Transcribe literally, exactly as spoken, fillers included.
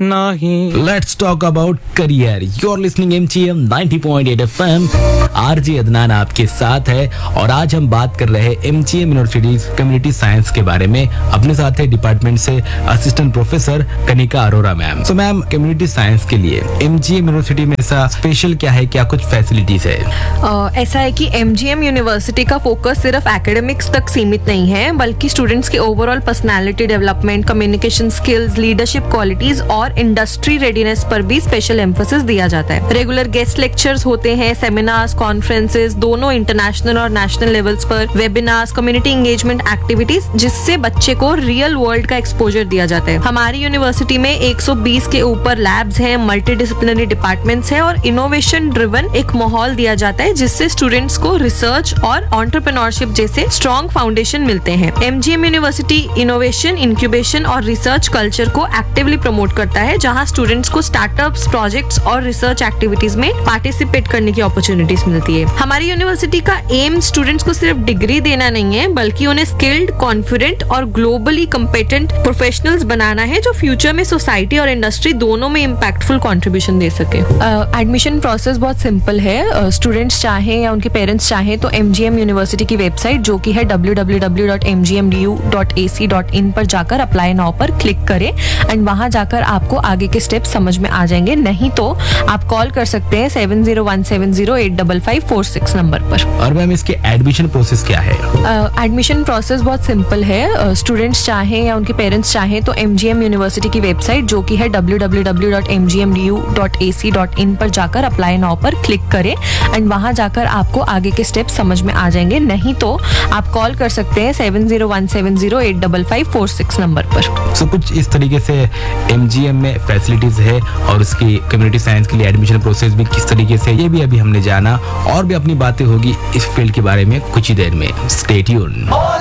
नहीं। Let's talk about career. You're listening M G M ninety point eight F M. RJ Adnan आपके साथ है और आज हम बात कर रहे हैं M G M university community science के बारे में। अपने साथ है डिपार्टमेंट से assistant professor Kanika Arora ma'am. तो मैम, कम्युनिटी साइंस के लिए M G M यूनिवर्सिटी में ऐसा स्पेशल क्या है, क्या कुछ फैसिलिटीज है? uh, ऐसा है कि M G M यूनिवर्सिटी का फोकस सिर्फ एकेडमिक्स तक सीमित नहीं है, बल्कि स्टूडेंट्स के overall personality development, communication skills, leadership qualities और इंडस्ट्री रेडीनेस पर भी स्पेशल एम्फोसिस दिया जाता है। रेगुलर गेस्ट लेक्चर्स होते हैं, सेमिनार्स, कॉन्फ्रेंसेस, दोनों इंटरनेशनल और नेशनल लेवल्स पर, वेबिनार्स, कम्युनिटी एंगेजमेंट एक्टिविटीज, जिससे बच्चे को रियल वर्ल्ड का एक्सपोजर दिया जाता है। हमारी यूनिवर्सिटी में एक सौ बीस के ऊपर लैब्स हैं, मल्टी डिसिप्लिनरी डिपार्टमेंट्स हैं और इनोवेशन ड्रिवन एक माहौल दिया जाता है, जिससे स्टूडेंट्स को रिसर्च और एंटरप्रेन्योरशिप जैसे स्ट्रॉन्ग फाउंडेशन मिलते हैं। M G M university innovation, incubation और रिसर्च कल्चर को एक्टिवली प्रमोट करता है, जहां स्टूडेंट्स को स्टार्टअप्स, प्रोजेक्ट्स और रिसर्च एक्टिविटीज में पार्टिसिपेट करने की अपॉर्चुनिटीज मिलती है। हमारी यूनिवर्सिटी का एम स्टूडेंट्स को सिर्फ डिग्री देना नहीं है, बल्कि उन्हें स्किल्ड, कॉन्फिडेंट और ग्लोबली कम्पिटेंट प्रोफेशनल्स बनाना है, जो फ्यूचर में सोसाइटी और इंडस्ट्री दोनों में इम्पैक्टफुल कंट्रीब्यूशन दे सके। एडमिशन प्रोसेस बहुत सिंपल है। स्टूडेंट्स चाहें या उनके पेरेंट्स चाहें तो M G M यूनिवर्सिटी की वेबसाइट, जो कि है W W W dot M G M D U dot A C dot in पर जाकर अप्लाई नाउ पर क्लिक करें एंड वहां जाकर आपको आगे के स्टेप्स समझ में आ जाएंगे। नहीं तो आप कॉल कर सकते हैं seven zero one seven zero eight five five four six number पर। और मैम, इसके एडमिशन प्रोसेस क्या है? एडमिशन प्रोसेस बहुत सिंपल है। स्टूडेंट्स चाहें या उनके पेरेंट्स चाहें तो M G M यूनिवर्सिटी की वेबसाइट, जो कि है W W W dot M G M D U dot A C dot in पर जाकर अप्लाई नाउ पर क्लिक करें एंड वहां जाकर आपको आगे के स्टेप्स समझ में आ जाएंगे। नहीं तो आप कॉल कर सकते हैं seven zero one seven zero eight five five four six number पर। सो so, कुछ इस तरीके से M G M में फैसिलिटीज है और उसकी कम्युनिटी साइंस के लिए एडमिशन प्रोसेस भी किस तरीके से, ये भी अभी हमने जाना और भी अपनी बातें होगी इस फील्ड के बारे में कुछ ही देर में। Stay tuned.